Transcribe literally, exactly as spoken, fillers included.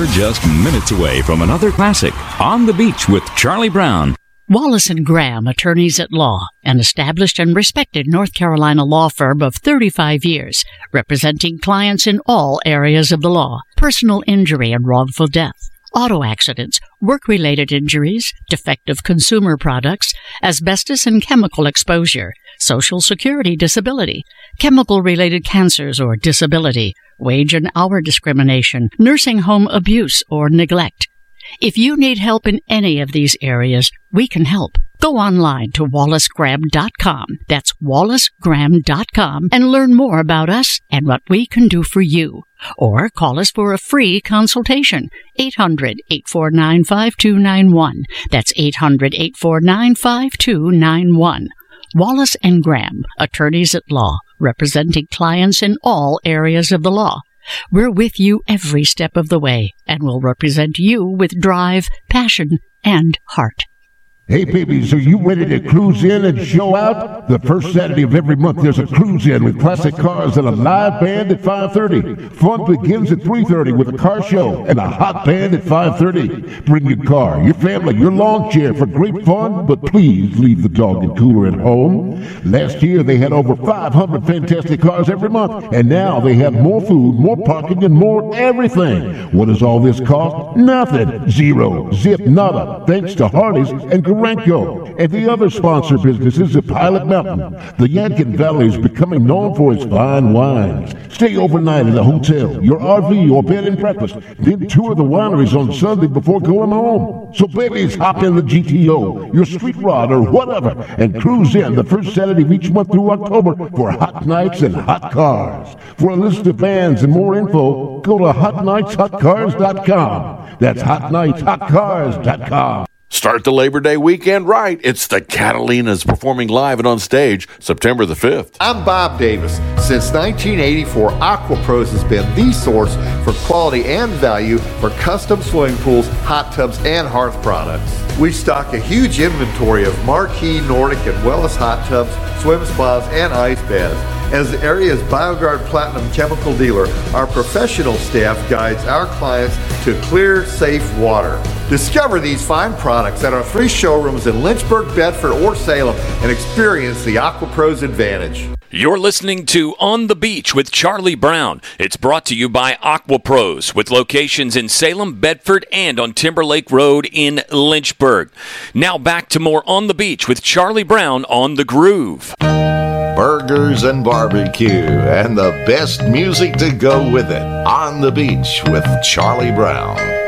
We're just minutes away from another classic, On the Beach with Charlie Brown. Wallace and Graham, attorneys at law, an established and respected North Carolina law firm of thirty-five years, representing clients in all areas of the law: personal injury and wrongful death, auto accidents, work-related injuries, defective consumer products, asbestos and chemical exposure, Social Security disability, chemical-related cancers or disability, wage and hour discrimination, nursing home abuse or neglect. If you need help in any of these areas, we can help. Go online to wallace graham dot com. That's wallace graham dot com and learn more about us and what we can do for you. Or call us for a free consultation. eight hundred, eight four nine, five two nine one. That's eight hundred, eight four nine, five two nine one. Wallace and Graham, attorneys at law, representing clients in all areas of the law. We're with you every step of the way, and will represent you with drive, passion, and heart. Hey, babies, are you ready to cruise in and show out? The first Saturday of every month, there's a cruise in with classic cars and a live band at five thirty. Fun begins at three thirty with a car show and a hot band at five thirty. Bring your car, your family, your lawn chair for great fun, but please leave the dog and cooler at home. Last year, they had over five hundred fantastic cars every month, and now they have more food, more parking, and more everything. What does all this cost? Nothing. Zero. Zip. Nada. Thanks to Harley's and Renko, and the other sponsor businesses of Pilot Mountain. The Yadkin Valley is becoming known for its fine wines. Stay overnight at a hotel, your R V, or bed and breakfast. Then tour the wineries on Sunday before going home. So babies, hop in the G T O, your street rod, or whatever, and cruise in the first Saturday of each month through October for hot nights and hot cars. For a list of bands and more info, go to hot nights hot cars dot com. That's hot nights hot cars dot com. Start the Labor Day weekend right. It's the Catalinas performing live and on stage September the fifth. I'm Bob Davis. Since nineteen eighty-four, AquaPros has been the source for quality and value for custom swimming pools, hot tubs, and hearth products. We stock a huge inventory of marquee Nordic and wellness hot tubs, swim spas, and ice baths. As the area's BioGuard Platinum chemical dealer, our professional staff guides our clients to clear, safe water. Discover these fine products at our three showrooms in Lynchburg, Bedford, or Salem and experience the AquaPros advantage. You're listening to On the Beach with Charlie Brown. It's brought to you by AquaPros with locations in Salem, Bedford, and on Timberlake Road in Lynchburg. Now back to more On the Beach with Charlie Brown on The Groove. Burgers and barbecue and the best music to go with it. On the Beach with Charlie Brown.